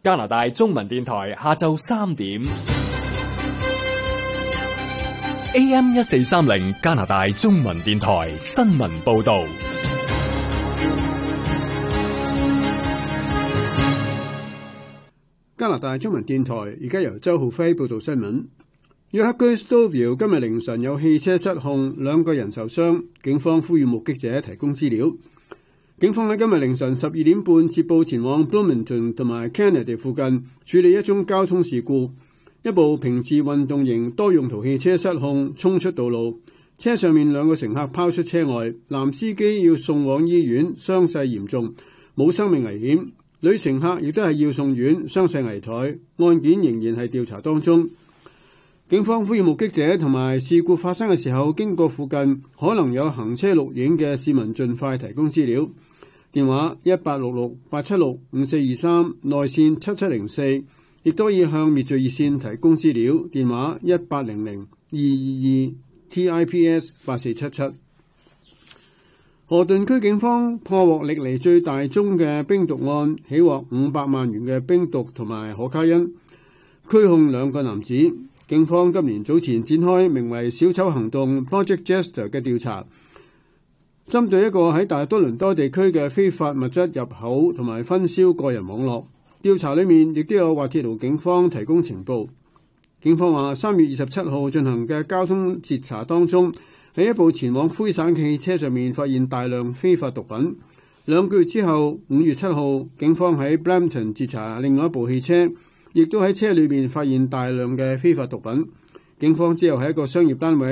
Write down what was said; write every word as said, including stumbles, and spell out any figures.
加拿大中文電台下晝三點 ，A M 一四三零加拿大中文電台新聞報道。 加拿大中文電台而家由周浩輝報道新聞。約克居 Stouffville 今日凌晨有汽車失控，兩個人受傷，警方呼籲目擊者提供資料。警方喺今日凌晨十二點半接報前往 Bloomington 同埋 Kennedy 附近處理一宗交通事故。一部平治運動型多用途汽車失控衝出道路，車上面兩個乘客拋出車外，男司機要送往醫院，傷勢嚴重，冇生命危險。女乘客亦都係要送院，傷勢危殆。案件仍然係調查當中。警方呼籲目擊者同埋事故發生嘅時候經過附近可能有行車錄影嘅市民盡快提供資料。電話一八六六八七六五四二三，內線七七零四，亦都可以向滅罪熱線提供資料。電話一八零零二二二 T I P S 八四七七。河頓區警方破獲歷嚟最大宗嘅冰毒案，起獲五百萬元嘅冰毒同埋可卡因，拘控兩個男子。警方今年早前展開名為小丑行動 Project Jester 嘅調查，針對一個喺大多倫多地區嘅非法物質入口同埋分銷個人網絡。調查裏面亦都有滑鐵盧警方提供情報。警方話三月二十七號進行嘅交通截查當中，喺一部前往魁省嘅汽車上面發現大量非法毒品。兩個月之後，五月七號，警方喺 Brampton 截查另外一部汽車，亦都喺車裏面發現大量嘅非法毒品。警方之後喺一個商業單位